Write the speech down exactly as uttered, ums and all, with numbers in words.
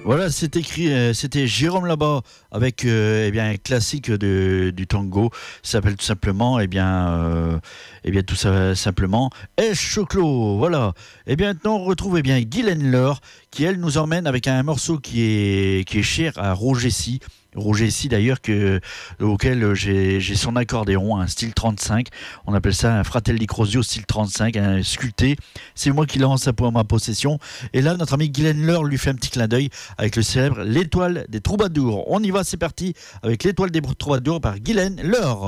Voilà, c'est écrit, euh, c'était Jérôme Là-bas avec euh, eh bien, un classique de, du tango. Ça s'appelle tout simplement, eh bien, euh, eh bien tout ça, simplement, El Choclo. Voilà. Et bien maintenant, on retrouve eh bien, Guylaine Laure qui, elle, nous emmène avec un morceau qui est, qui est cher à Roger Sy. Roger Sy d'ailleurs que, auquel j'ai, j'ai son accordéon, un style trente-cinq, on appelle ça un Fratelli Crosio style trente-cinq, un sculpté, c'est moi qui lance ça pour ma possession, et là notre ami Guylaine Laure lui fait un petit clin d'œil avec le célèbre L'étoile des troubadours. On y va, c'est parti avec L'étoile des troubadours par Guylaine Laure.